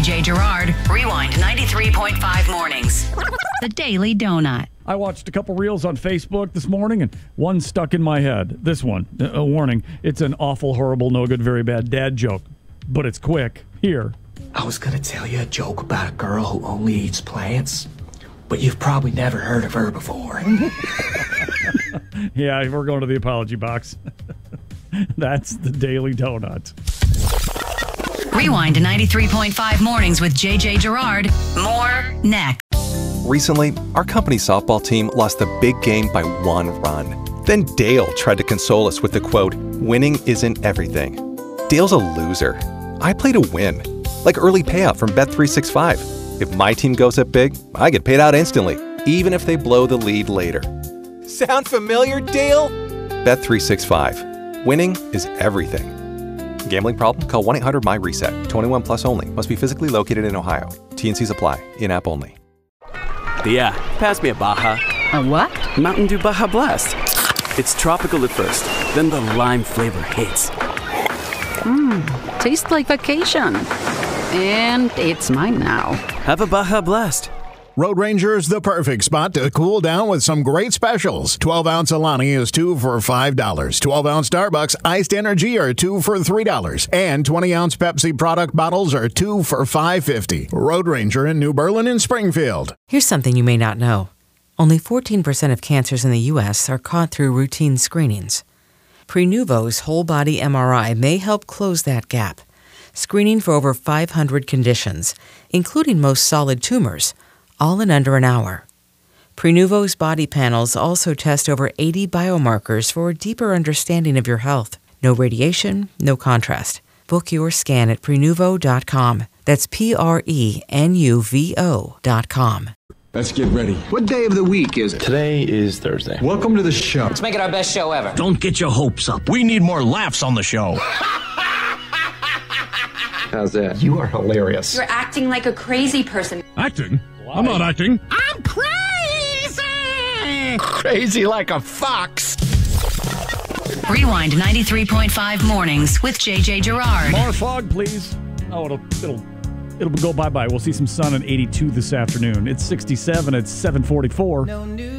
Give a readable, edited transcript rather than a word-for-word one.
JJ Gerard. Rewind 93.5 mornings. The Daily Donut. I watched a couple reels on Facebook this morning, and one stuck in my head. This one, a warning, it's an awful, horrible, no good, very bad dad joke, but it's quick. Here. I was going to tell you a joke about a girl who only eats plants, but you've probably never heard of her before. Yeah, we're going to the apology box. That's the Daily Donut. Rewind to 93.5 mornings with JJ Gerard. More next. Recently, our company's softball team lost the big game by 1 run. Then Dale tried to console us with the quote, "Winning isn't everything." Dale's a loser. I play to win. Like early payout from Bet365. If my team goes up big, I get paid out instantly, even if they blow the lead later. Sound familiar, Dale? Bet365. Winning is everything. Gambling problem? Call 1-800-MY-RESET. 21 plus only. Must be physically located in Ohio. T&Cs apply. In-app only. Yeah, pass me a Baja. A what? Mountain Dew Baja Blast. It's tropical at first, then the lime flavor hits. Tastes like vacation. And it's mine now. Have a Baja Blast. Road Ranger is the perfect spot to cool down with some great specials. 12-ounce Alani is 2 for $5. 12-ounce Starbucks Iced Energy are 2 for $3. And 20-ounce Pepsi product bottles are 2 for $5.50. Road Ranger in New Berlin and Springfield. Here's something you may not know. Only 14% of cancers in the U.S. are caught through routine screenings. Prenuvo's whole-body MRI may help close that gap, screening for over 500 conditions, including most solid tumors, all in under an hour. Prenuvo's body panels also test over 80 biomarkers for a deeper understanding of your health. No radiation, no contrast. Book your scan at Prenuvo.com. That's Prenuvo.com. Let's get ready. What day of the week is it? Today is Thursday. Welcome to the show. Let's make it our best show ever. Don't get your hopes up. We need more laughs on the show. How's that? You are hilarious. You're acting like a crazy person. Acting? Why? I'm not acting. I'm crazy! Crazy like a fox. Rewind 93.5 mornings with JJ Gerard. More fog, please. Oh, it'll go bye-bye. We'll see some sun at 82 this afternoon. It's 67 at 7:44.